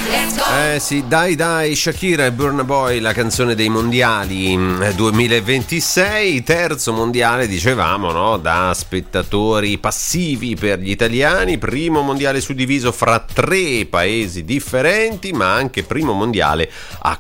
Sì, dai, Shakira e Burna Boy, la canzone dei mondiali 2026, terzo mondiale, dicevamo, no? Da spettatori passivi per gli italiani, primo mondiale suddiviso fra 3 paesi differenti, ma anche primo mondiale a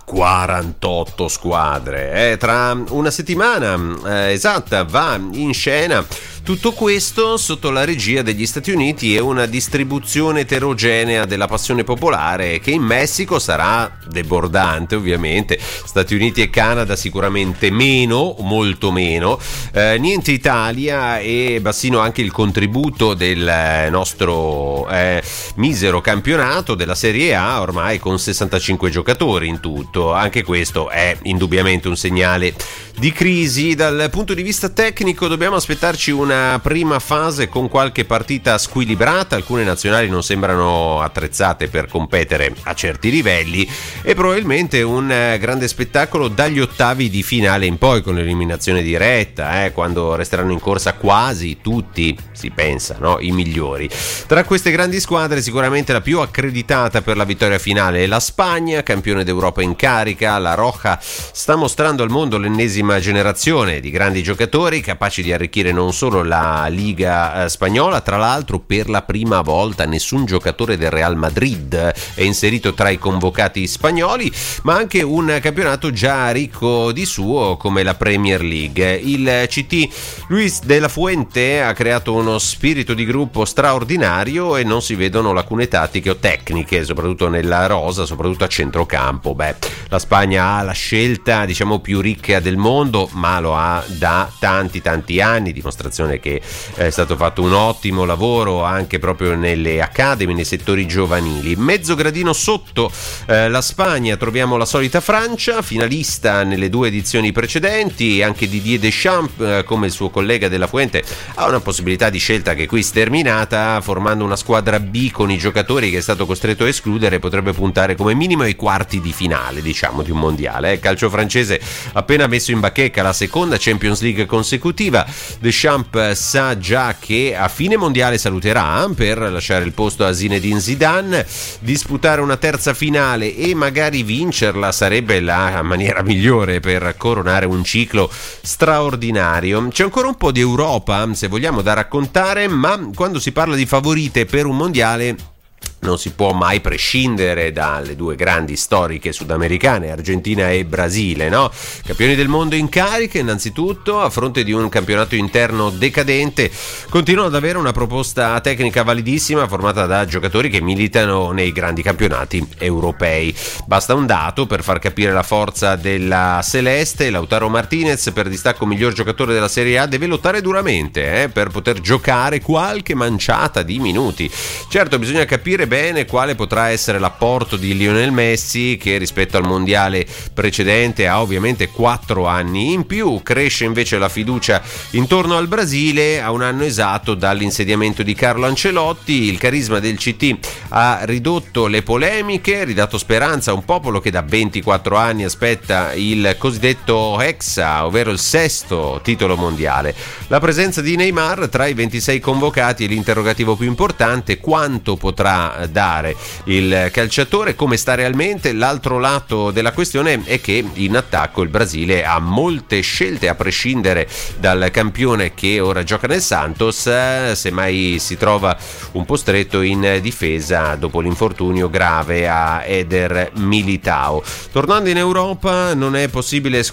48 squadre. Tra una settimana esatta va in scena tutto questo sotto la regia degli Stati Uniti e una distribuzione eterogenea della passione popolare che in Messico sarà debordante, ovviamente. Stati Uniti e Canada sicuramente meno, molto meno. Niente Italia e bassino anche il contributo del nostro misero campionato della Serie A, ormai con 65 giocatori in tutto. Anche questo è indubbiamente un segnale di crisi. Dal punto di vista tecnico dobbiamo aspettarci una prima fase con qualche partita squilibrata, alcune nazionali non sembrano attrezzate per competere a certi livelli e probabilmente un grande spettacolo dagli ottavi di finale in poi, con l'eliminazione diretta, quando resteranno in corsa quasi tutti, si pensa, no? I migliori. Tra queste grandi squadre sicuramente la più accreditata per la vittoria finale è la Spagna, campione d'Europa in carica. La Roja sta mostrando al mondo l'ennesima generazione di grandi giocatori capaci di arricchire non solo la Liga spagnola. Tra l'altro, per la prima volta nessun giocatore del Real Madrid è inserito tra i convocati spagnoli, ma anche un campionato già ricco di suo come la Premier League. Il CT Luis de la Fuente ha creato uno spirito di gruppo straordinario e non si vedono lacune tattiche o tecniche, soprattutto nella rosa, soprattutto a centrocampo. La Spagna ha la scelta, diciamo, più ricca del mondo, ma lo ha da tanti anni, dimostrazione che è stato fatto un ottimo lavoro anche proprio nelle academy, nei settori giovanili. Mezzo gradino sotto la Spagna troviamo la solita Francia, finalista nelle 2 edizioni precedenti. Anche Didier Deschamps, come il suo collega della Fuente, ha una possibilità di scelta che qui è sterminata, formando una squadra B con i giocatori che è stato costretto a escludere. Potrebbe puntare come minimo ai quarti di finale, diciamo, di un mondiale. Calcio francese appena messo in bacheca la seconda Champions League consecutiva. Deschamps sa già che a fine mondiale saluterà per lasciare il posto a Zinedine Zidane. Disputare una terza finale e magari vincerla sarebbe la maniera migliore per coronare un ciclo straordinario. C'è ancora un po' di Europa, se vogliamo, da raccontare, ma quando si parla di favorite per un mondiale non si può mai prescindere dalle 2 grandi storiche sudamericane, Argentina e Brasile, no? Campioni del mondo in carica, innanzitutto, a fronte di un campionato interno decadente, continuano ad avere una proposta tecnica validissima formata da giocatori che militano nei grandi campionati europei. Basta un dato per far capire la forza della Celeste: Lautaro Martinez, per distacco miglior giocatore della Serie A, deve lottare duramente per poter giocare qualche manciata di minuti. Certo, bisogna capire bene quale potrà essere l'apporto di Lionel Messi, che rispetto al mondiale precedente ha ovviamente 4 anni in più. Cresce invece la fiducia intorno al Brasile a un anno esatto dall'insediamento di Carlo Ancelotti. Il carisma del CT ha ridotto le polemiche, ridato speranza a un popolo che da 24 anni aspetta il cosiddetto Hexa, ovvero il 6º titolo mondiale. La presenza di Neymar tra i 26 convocati è l'interrogativo più importante: quanto potrà dare il calciatore, come sta realmente. L'altro lato della questione è che in attacco il Brasile ha molte scelte a prescindere dal campione che ora gioca nel Santos, semmai si trova un po' stretto in difesa dopo l'infortunio grave a Eder Militao. Tornando in Europa, non è possibile